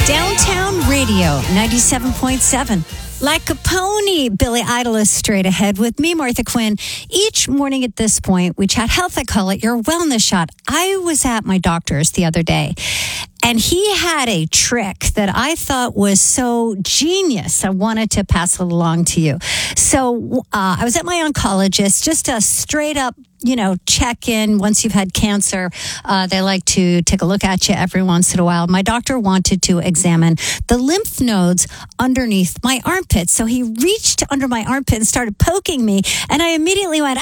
Downtown Radio, 97.7. Like a pony, Billy Idol is straight ahead with me, Martha Quinn. Each morning at this point, we chat health. I call it your wellness shot. I was at my doctor's the other day, and he had a trick that I thought was so genius. I wanted to pass it along to you. So I was at my oncologist, just a straight up, check in. Once you've had cancer, they like to take a look at you every once in a while. My doctor wanted to examine the lymph nodes underneath my armpit. So he reached under my armpit and started poking me. And I immediately went,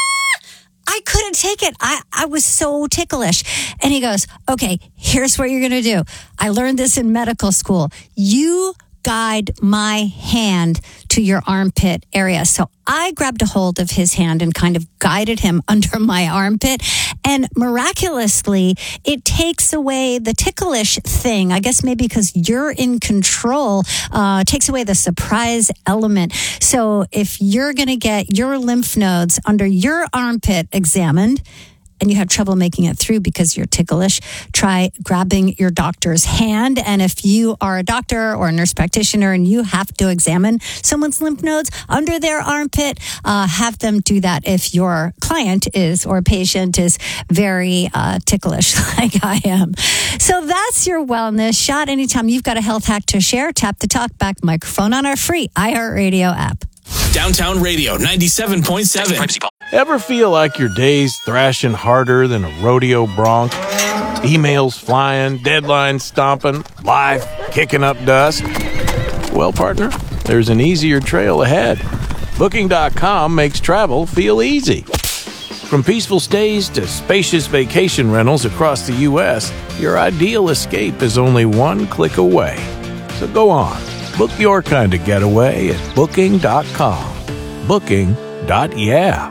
I couldn't take it. I was so ticklish. And he goes, okay, here's what you're going to do. I learned this in medical school. You guide my hand to your armpit area. So I grabbed a hold of his hand and kind of guided him under my armpit. And miraculously, it takes away the ticklish thing. I guess maybe because you're in control, takes away the surprise element. So if you're going to get your lymph nodes under your armpit examined, and you have trouble making it through because you're ticklish, try grabbing your doctor's hand. And if you are a doctor or a nurse practitioner and you have to examine someone's lymph nodes under their armpit, have them do that if your client is or patient is very ticklish like I am. So that's your wellness shot. Anytime you've got a health hack to share, tap the talkback microphone on our free iHeartRadio app. Downtown Radio 97.7. Ever feel like your day's thrashing harder than a rodeo bronc? Emails flying, deadlines stomping, life kicking up dust? Well, partner, there's an easier trail ahead. Booking.com makes travel feel easy. From peaceful stays to spacious vacation rentals across the U.S., your ideal escape is only one click away. So go on. Book your kind of getaway at Booking.com. Booking.yeah.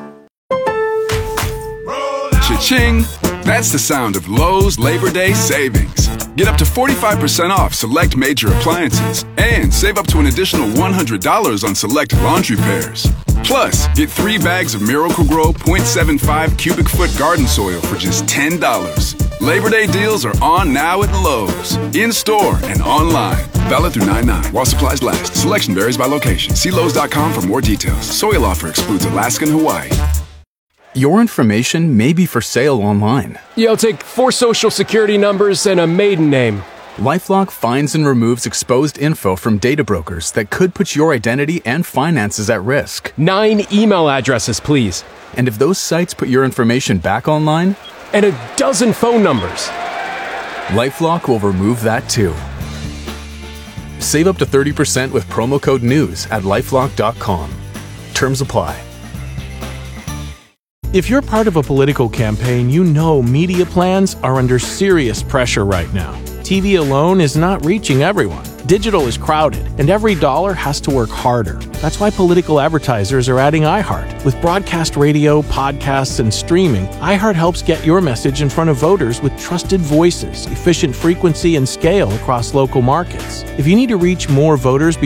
Cha-ching! That's the sound of Lowe's Labor Day savings. Get up to 45% off select major appliances and save up to an additional $100 on select laundry pairs. Plus, get 3 bags of Miracle-Gro 0.75 cubic foot garden soil for just $10. Labor Day deals are on now at Lowe's. In-store and online. Valid through 9/9 while supplies last. Selection varies by location. See Lowe's.com for more details. Soil offer excludes Alaska and Hawaii. Your information may be for sale online. Yeah, I'll take 4 social security numbers and a maiden name. LifeLock finds and removes exposed info from data brokers that could put your identity and finances at risk. 9 email addresses, please. And if those sites put your information back online? And a dozen phone numbers. LifeLock will remove that too. Save up to 30% with promo code NEWS at LifeLock.com. Terms apply. If you're part of a political campaign, you know media plans are under serious pressure right now. TV alone is not reaching everyone. Digital is crowded, and every dollar has to work harder. That's why political advertisers are adding iHeart. With broadcast radio, podcasts, and streaming, iHeart helps get your message in front of voters with trusted voices, efficient frequency, and scale across local markets. If you need to reach more voters